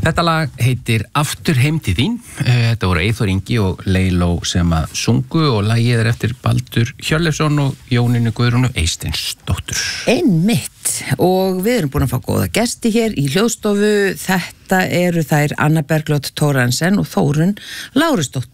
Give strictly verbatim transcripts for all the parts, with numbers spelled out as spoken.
Þetta lag heitir Aftur heim til þín. Þetta voru Eyþór Ingi og Leiló sem að sungu og lagið er eftir Baldur Hjörleifsson og Jónínu Guðrúnu Eysteinsdóttur. Einmitt, og við erum búin að fá góða gesti hér í hljóðstofu. Þetta eru þær Anna Bergljót Thoroddsen og Þórunn Lárusdóttir.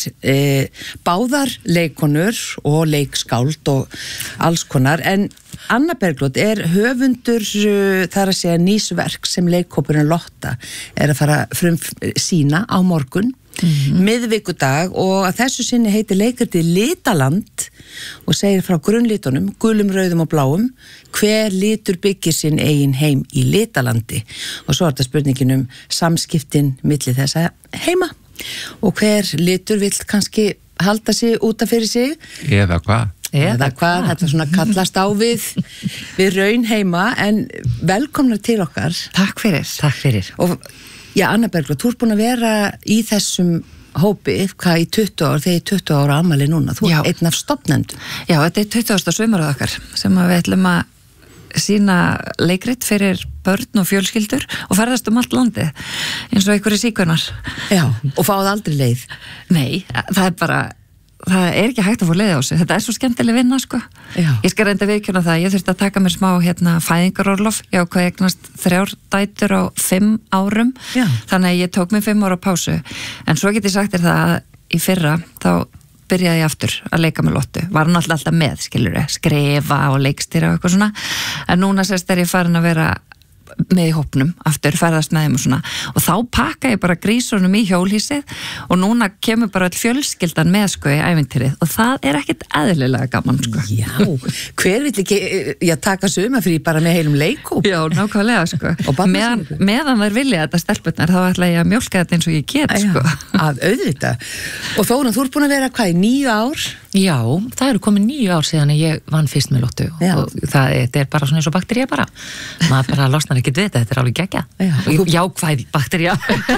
E, báðar leikonur og leikskáld og alls konar, en Anna Bergljót er höfundur uh, þar að segja nýsverk sem leikhópurinn Lotta er að fara frum sína á morgun mm-hmm. miðvikudag, og að þessu sinni heitir leikritið Litaland og segir frá grunnlitunum, gulum, rauðum og bláum, hver litur byggir sinn eigin heim í Litalandi, og svo er þetta spurningin um samskiptin milli þessa heima og hver litur vill kannski halda sig út af fyrir sig eða hvað eða hvað, þetta svona kallast á við við raun heima. En velkomnar til okkar. Takk fyrir. Takk fyrir. Og já, Anna Bergljót, þú ert búin að vera í þessum hópi, hvað, í tuttugu ár, þegar í tuttugu ára afmæli núna, þú ert einn af stofnendum. Já, þetta er tuttugasta sumarið okkar sem við ætlum að sína leikrit fyrir börn og fjölskyldur og ferðast um allt landið eins og einhverju síkunar. Já, og fáið aldrei leið. Nei, það er bara það er ekki hægt að fá leið á sig, þetta er svo skemmtileg vinna sko. Já. Ég skal reynda viðkjöna það, ég þurfti að taka mér smá hérna fæðingarorlof, ég ákvað eignast þrjár dætur á fimm árum. Já. Þannig að ég tók mér fimm ára pásu, en svo get ég sagt þér það að í fyrra þá byrjaði ég aftur að leika með Lottu, var hann alltaf með, skilurðu, skrifa og leikstýra og eitthvað svona, en núna sérst er ég farin að vera með í hópnum aftur, ferðast með þeim og svona, og þá pakka ég bara grísunum í hjólhýsið og núna kemur bara all fjölskyldan með sko í ævintýrið og það er ekkert eðlilega gaman sko. Já, hver vill ekki já, taka sumarfrí bara með heilum leikhóp? Já, nákvæmlega sko. meðan, meðan þær vilja þetta stelpurnar þá ætla ég að mjólka þetta eins og ég get sko. Að auðvitað. Og Þórunn, þú ert búin að vera hvað í níu ár? Já, það eru komið níu ár síðan að ég vann fyrst með Lottu já. Og það þetta er bara svona eins og baktería bara maður bara losnar ekkert við þetta, þetta er alveg geggja og jákvæð baktería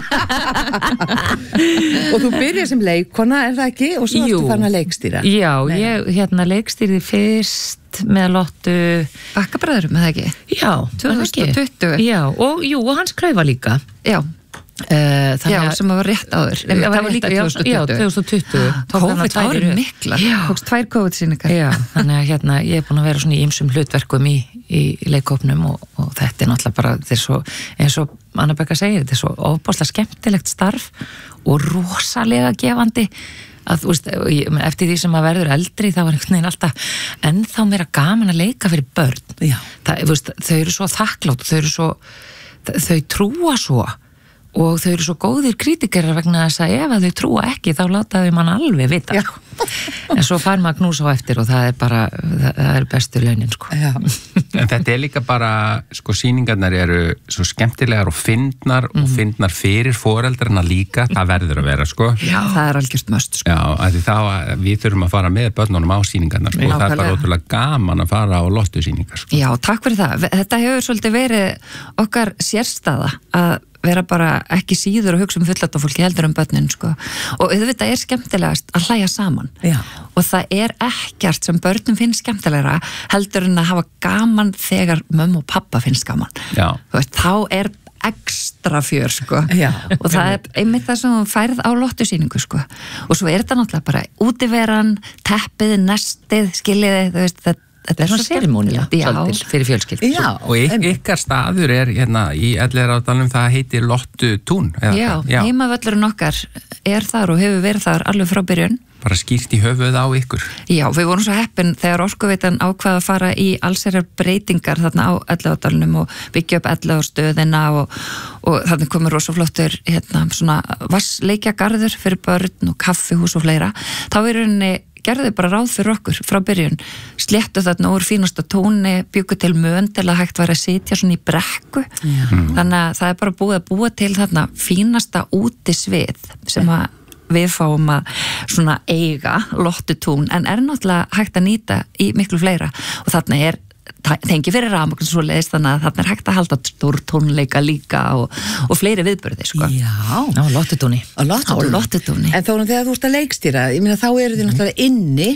Og þú byrjar sem leikkona, er það ekki? Og svo ertu farin að leikstýra? Já, Nei. ég hérna leikstýrði fyrst með Lottu Bakkabræðurum, eða ekki? Já, tvö þúsund og tuttugu Já, og jú, og hans Klaufa líka Já Uh, já, sem var rétt áður það var, var líka tvö þúsund og tuttugu, já, tvö þúsund og tuttugu. COVID árið miklar tókst tvær COVID-sýningar já, þannig að hérna, ég er búin að vera svona í ýmsum hlutverkum í, í leikhópnum og, og þetta er náttúrulega bara þetta er svo, eins og Anna Begga segir, þetta er svo ofboðslega skemmtilegt starf og rosalega gefandi að, þú veist, eftir því sem að verður eldri þá var einhvern veginn alltaf ennþá meira gaman að leika fyrir börn það, þú veist, þau eru svo þakklátt þau eru svo, þau trúa svo og þau eru svo góðir kritikerar vegna þess að ef að þau trúa ekki þá láta þau mann alveg vita sko. En svo fær maður knús á eftir og það er bara það, það er bestu launin sko. En þetta er líka bara sko sýningarnar eru svo skemmtilegar og fyndnar mm. og fyndnar fyrir foreldrarna líka, það verður að vera sko. Já, það er algjört möst sko. Já, að þá að við þurfum að fara með börnunum á sýningarnar sko. Og það er bara ótrúlega gaman að fara á Lottu sýningar sko. Já, takk fyrir það. Þetta hefur svolítið verið okkar sérstaða að vera bara ekki síður og hugsa um fullorðna fólki heldur um börnin sko. Og auðvitað er skemmtilegast að hlæja saman Já. Og það er ekkert sem börnum finnst skemmtilegra heldur en að hafa gaman þegar mömmu og pappa finnst gaman veist, þá er ekstra fjör sko. Og það er einmitt það sem færð á Lottusýningu sko. Og svo er þetta náttúrulega bara útiveran, teppið, nestið, skiljiði, þú veist þetta Þetta er svona serimónilegt svolítil fyrir fjölskyld. Já, og yk, ykkar staður er hérna í Elliðaárdalnum, það heitir Lottutún. Já, já. Heimavöllurinn okkar er þar og hefur verið þar alveg frá byrjun. Bara skýrt í höfuð á ykkur. Já, við vorum svo heppin þegar Orkuveitan ákvað að fara í allsherjar breytingar þarna á Elliðaárdalnum og byggja upp Elliðaárstöðina og, og þarna komur rosa flottur hérna svona vassleikjagarður fyrir börn og kaffihús og fleira. Þá er rauninni gerðu bara ráð fyrir okkur frá byrjun, sléttu þarna úr fínasta tóni, byggu til mön til að hægt væri að sitja svona í brekku mm. þannig að það er bara búið að búa til þarna fínasta útisvið sem að við fáum að svona eiga Lottutún, en er náttúrulega hægt að nýta í miklu fleira og þarna er tengi fyrir rafmagn svo leiðist þannig að þarna er hægt að halda stór tónleika líka og, og fleiri viðburði sko. Já, á Lottutúni á Lottutúni En þó þegar þú ert að leikstýra, ég meina þá eru þið náttúrulega inni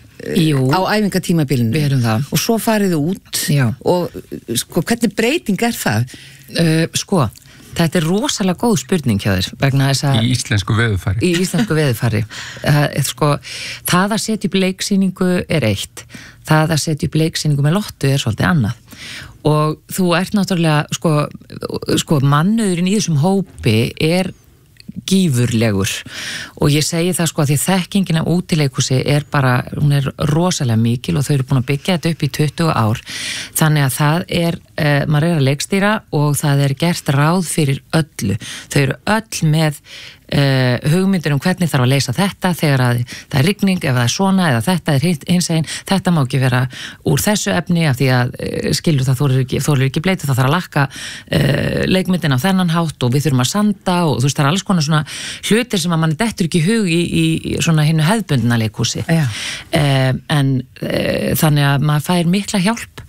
Jú. Á æfingatímabilinu Við erum það og svo farið út Já. Og sko, hvernig breyting er það? Uh, sko, Þetta er rosalega góð spurning hjá þér vegna þess að... Í íslensku veðurfari. Í íslensku veðurfari. Uh, sko, það að setja upp leiksýningu er eitt. Það að setja upp leiksýningu með lottu er svolítið annað. Og þú ert náttúrulega, sko, sko mannauðurinn í þessum hópi er gífurlegur og ég segi það sko að því þekkingin af útileikhúsi er bara, hún er rosalega mikil og þau eru búin að byggja þetta upp í tuttugu ár þannig að það er, uh, maður er að leikstýra og það er gert ráð fyrir öllu, þau eru öll með uh, hugmyndir um hvernig þarf að leysa þetta þegar að það er rigning, ef það er svona eða þetta er hins eginn, þetta má ekki vera úr þessu efni af því að uh, skilur það þolir ekki, þolir ekki bleiti, það þarf að lakka uh, leikmyndin á þennan hátt og við þurfum að sanda og þú veist það er alls konar svona hlutir sem að mann dettur ekki í hug í, í, í svona hinnu hefðbundna leikhúsi Já. um, en uh, þannig að maður fær mikla hjálp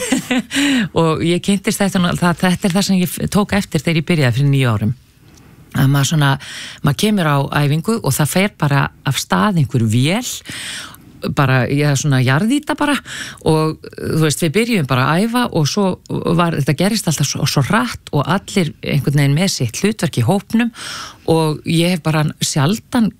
og ég kynntist þetta það, þetta er það sem ég tók eftir þegar ég byrjaði fyrir nýju árum að maður svona, maður kemur á æfingu og það fer bara af stað einhver vél bara, ég svona jarðýta bara og þú veist, við byrjum bara að æfa og svo var, þetta gerist alltaf svo, svo rætt og allir einhvern veginn með sitt hlutverk í hópnum og ég hef bara sjaldan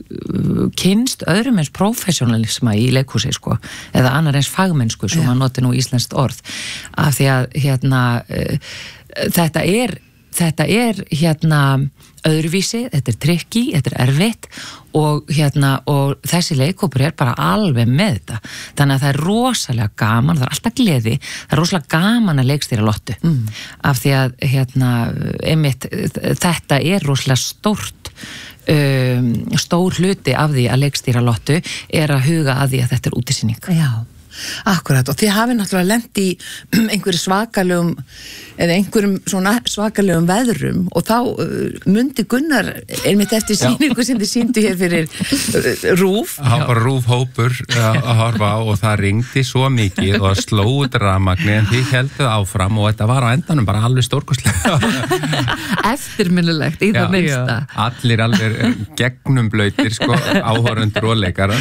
kynst öðrum eins professionalisma í leikhúsi sko, eða annar eins fagmennsku sem maður noti nú íslenskt orð af því að hérna uh, þetta er þetta er hérna öðruvísi, þetta er trikki, þetta er erfitt og hérna og þessi leikhópur er bara alveg með þetta þannig að það er rosalega gaman, það er alltaf gleði það er rosalega gaman að leikstýra lottu mm. af því að hérna einmitt, þetta er rosalega stórt um, stór hluti af því að leikstýra lottu er að huga að því að þetta er útisýning. Já, akkurat og þið hafið náttúrulega lent í einhverju svakalegum eða einhverjum svona svakalegum veðrum og þá uh, mundi Gunnar einmitt eftir sýningu sem þið sýndu hér fyrir uh, RÚV Það var RÚV hópur að horfa á og það ringdi svo mikið og slóðu dramagni en þið helduð áfram og þetta var á endanum bara alveg stórkostlega Eftirminnilegt í það minnsta Allir alveg gegnum blautir sko, áhorfundur og leikarar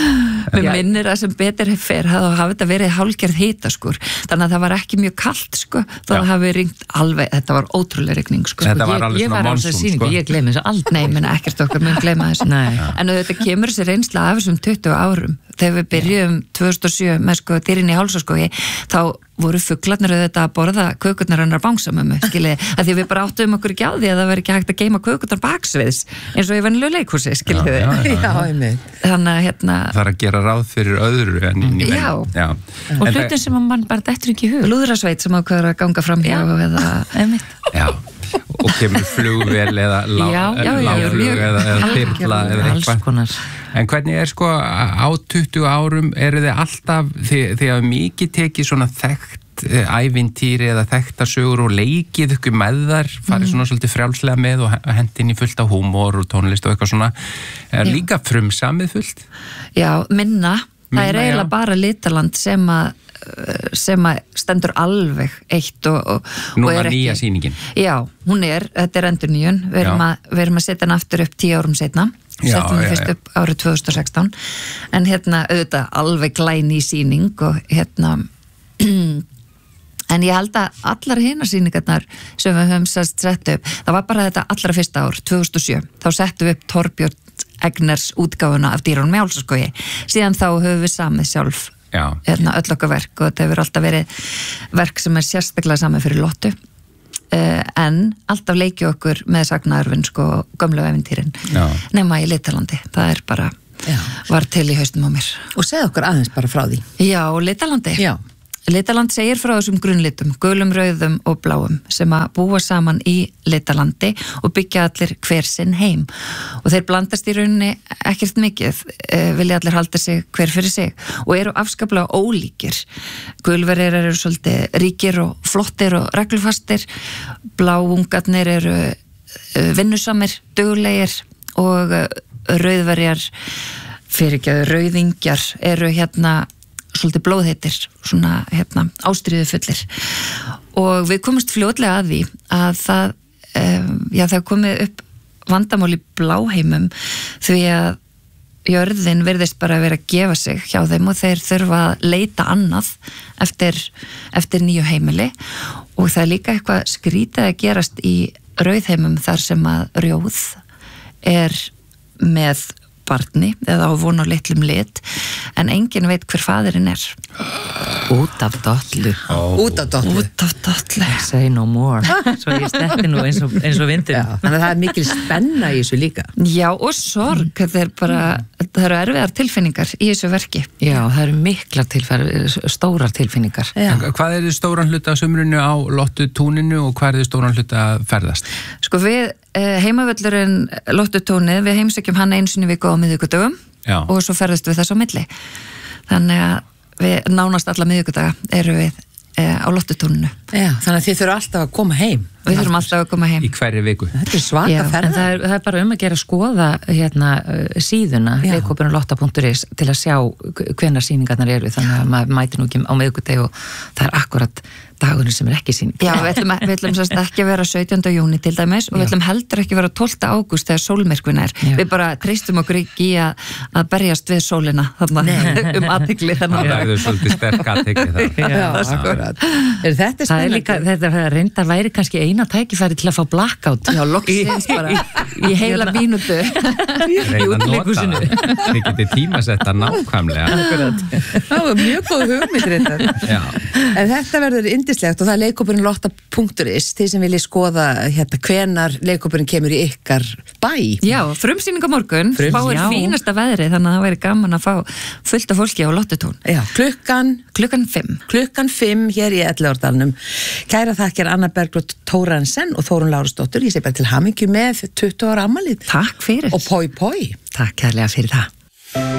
Mér minnir að sem betur fer þá hafi þetta verið hálfgerð hitaskur þannig að það var ekki mjög kalt sko þá hafi ringt alveg, þetta var ótrúlega rigning sko. Þetta var ég, alveg ég svona var monsun sýningu, sko. Ég gleymi þessu aldrei, nei, menn ekkert okkar mun gleyma þessu en þetta kemur þessi reynsla af þessum tuttugu árum þegar við byrjum tvö þúsund og sjö með sko dýrin í Hálsaskógi þá voru fuglarnir auðvitað að borða kökurnar hennar bangsamömmu, skiljið, að því við bara áttum okkur ekki á því að það veri ekki hægt að geyma kökurnar baksviðs, eins og í venjulegu leikhúsi, skiljið já, já, já. já, þannig að hérna Það er að gera ráð fyrir öðru en inn í Já, já. og hlutin sem mann bara dettur ekki í hug lúðrasveit sem ákveður að ganga fram hjá eða einmitt Já, og kemur flugvél eða lá- Já, já, já, láflug já, eða, eða þyrla eða alls eitthvað konar En hvernig er sko á tuttugu árum eru þið alltaf þið, þið hafa mikið tekið svona þekkt ævintýri eða þekkta sögur og leikið ykkur með þar farið svona svolítið frjálslega með og hendi inn í fullt af húmor og tónlist og eitthvað svona er Já. líka frumsamið fullt Já, minna, Minna, það er eiginlega já. bara Litaland sem að sem að stendur alveg eitt og, og, og Núna er ekki nýja sýningin Já, hún er, þetta er endurnýjun við erum, Já. að, við erum að setja hann aftur upp tíu árum setna Já, setjum hann já, fyrst já. upp árið tvö þúsund og sextán en hérna auðvitað alveg glæný sýning og hérna en ég held að allar hinar sýningarnar sem við höfum sett upp það var bara þetta allra fyrsta ár, tvö þúsund og sjö þá settum við upp Torbjörn Egners útgáfuna af Dýrunum í Hálsaskógi síðan þá höfum við samið sjálf Já. hérna, öll okkar verk og þetta hefur alltaf verið verk sem er sérstaklega samið fyrir lottu uh, en alltaf leiki okkur með sagnaðurvin sko gömlu eventýrin Já. nema í Litalandi, það er bara Já. var til í haustum á mér og segð okkur aðeins bara frá því Já, Litalandi Já. Litaland segir frá þessum grunnlitum, gulum, rauðum og bláum sem að búa saman í Litalandi og byggja allir hver sinn heim og þeir blandast í rauninni ekkert mikið, eh, vilja allir halda sig hver fyrir sig og eru afskaplega ólíkir. Gulverðir eru svolítið ríkir og flottir og reglufastir, bláungarnir eru eh, vinnusamir, duglegir og eh, rauðverjar fyrirgjöðu rauðingjar eru hérna svolítið blóðheitir, svona hérna, ástríðu fullir og við komumst fljótlega að því að það, um, já það komið upp vandamál í bláheimum því að jörðin virðist bara að vera að gefa sig hjá þeim og þeir þurfa að leita annað eftir, eftir nýju heimili og það er líka eitthvað skrítið að gerast í Rauðheimum þar sem að Rjóð er með barni eða á von á litlum lit en enginn veit hver faðirinn er. Út af dollu. Oh. Út af dollu. Út af dollu. Say no more. Svo ég sletti nú eins og, eins og vindur. Þannig að það er mikil spenna í þessu líka. Já, og sorg. Mm. Það er bara, það eru erfiðar tilfinningar í þessu verki. Já, það eru miklar tilfinningar, stórar tilfinningar. Já. Hvað er þið stóran hluta á sumrunu á Lottutúninu og hvað er þið stóran hluta að ferðast? Sko við, heimavöllurinn Lottutúnið, við heimsækjum hann einu sinni viku á miðvikudögum og svo ferðast við þess á milli. Þannig að við nánast alla miðvikudaga eru við e, á Lottutúninu. Já, þannig að þið þurfum alltaf að koma heim. Við þurfum alltaf að koma heim. Í hverju viku. Þetta er svaka ferða. En það er, það er bara um að gera að skoða hérna, síðuna, leikhópurinn lotta punktur is til að sjá hvenær sýningarnar eru, þannig að maður mæti nú ekki á miðvikudegi og það er akkurat dagurinn sem er ekki sýning. Já, við ætlum, við ætlum sérst ekki að vera sautjánda júní til dæmis og við ætlum heldur ekki að vera tólfta ágúst þegar sólmyrkvinn er. Já. Við bara treystum okkur ekki í að, að berjast við sólina þannig um athygli þannig. Það verður svolítið sterk athygli það. Já, Já akkurat. Er þetta það er líka, þetta reyndar væri kannski eina tækifæri til að fá blackout. Já, loksins bara í heila mínútu í útleikusinu. Þið getið tímasetta nákvæmlega. Það var mjög góð hugmyndir þetta. En þetta verður yndislegt og það er leikhópurinn lotta punktur is þeir sem vilja skoða hérna hvenar leikhópurinn kemur í ykkar bæ. Já, frumsýning á morgun, Frum, spáir fínasta veðri þannig að það væri gaman að fá fullt af fólki á Lottutún. Já, klukkan klukkan fimm. Klukkan fimm hér í Elliðaárdalnum. Kæra þakkir Anna Bergljót Thórarensen og Þórunn Lárusdóttir. Ég segi bara til hamingju með tuttugu ára afmælið. Takk fyrir. Og poi poi. Takk kærlega fyrir það.